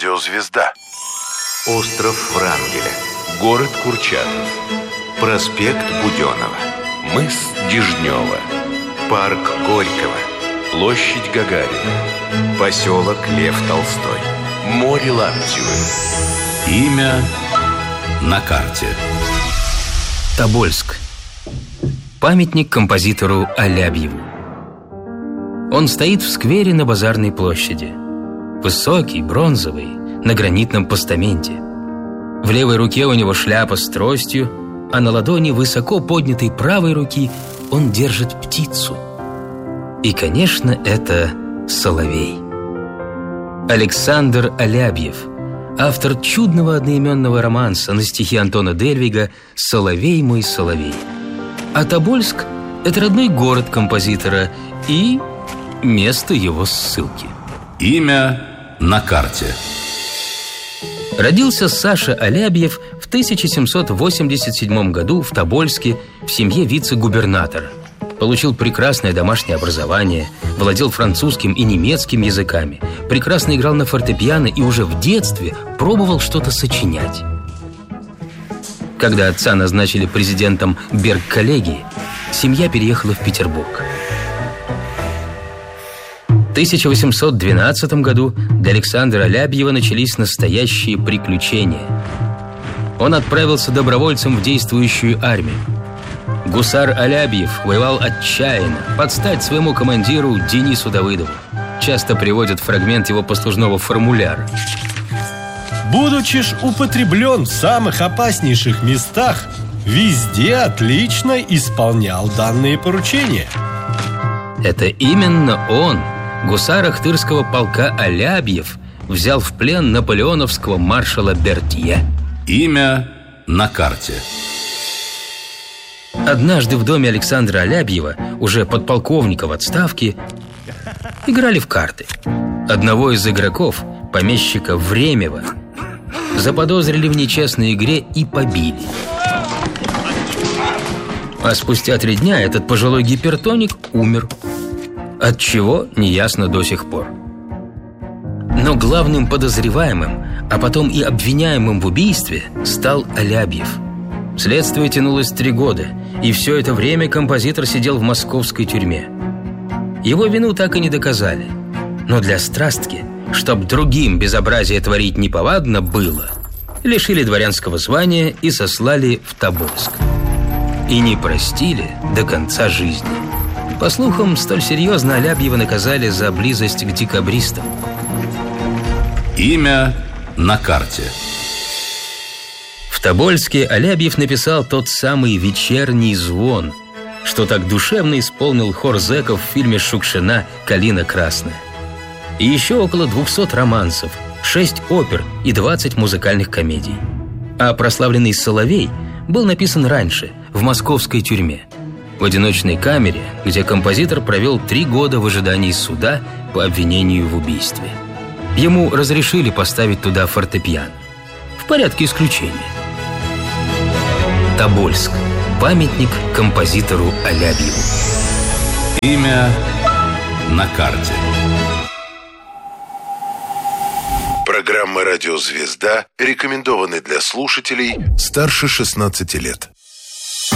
Радиозвезда. Остров Врангеля. Город Курчатов. Проспект Буденова. Мыс Дежнева. Парк Горького. Площадь Гагарина. Поселок Лев Толстой. Море Лаптевы. Имя на карте. Тобольск. Памятник композитору Алябьеву. Он стоит в сквере на Базарной площади. Высокий, бронзовый, на гранитном постаменте. В левой руке у него шляпа с тростью, а на ладони высоко поднятой правой руки он держит птицу. И, конечно, это соловей. Александр Алябьев, автор чудного одноименного романса на стихи Антона Дельвига «Соловей мой соловей». А Тобольск – это родной город композитора и место его ссылки. Имя на карте. Родился Саша Алябьев в 1787 году в Тобольске в семье вице-губернатора. Получил прекрасное домашнее образование, владел французским и немецким языками, прекрасно играл на фортепиано и уже в детстве пробовал что-то сочинять. Когда отца назначили президентом Берг-коллегии, семья переехала в Петербург. В 1812 году для Александра Алябьева начались настоящие приключения. Он отправился добровольцем в действующую армию. Гусар Алябьев воевал отчаянно, под стать своему командиру Денису Давыдову. Часто приводят фрагмент его послужного формуляра. Будучи ж употреблен в самых опаснейших местах, везде отлично исполнял данные поручения. Это именно он, гусар Ахтырского полка Алябьев, взял в плен наполеоновского маршала Бертье. Имя на карте. Однажды в доме Александра Алябьева, уже подполковника в отставке, играли в карты. Одного из игроков, помещика Времева, заподозрили в нечестной игре и побили. А спустя 3 дня этот пожилой гипертоник умер. От чего, неясно до сих пор. Но главным подозреваемым, а потом и обвиняемым в убийстве стал Алябьев. Следствие тянулось 3 года, и все это время композитор сидел в московской тюрьме. Его вину так и не доказали. Но для страстки, чтоб другим безобразие творить неповадно было, лишили дворянского звания и сослали в Тобольск. И не простили до конца жизни. По слухам, столь серьезно Алябьева наказали за близость к декабристам. Имя на карте. В Тобольске Алябьев написал тот самый «Вечерний звон», что так душевно исполнил хор зэков в фильме Шукшина «Калина красная». И еще около 200 романсов, 6 опер и 20 музыкальных комедий. А прославленный «Соловей» был написан раньше, в московской тюрьме, в одиночной камере, где композитор провел 3 года в ожидании суда по обвинению в убийстве. Ему разрешили поставить туда фортепиано. В порядке исключения. Тобольск. Памятник композитору Алябьеву. Имя на карте. Программа «Радиозвезда» рекомендованы для слушателей старше 16 лет.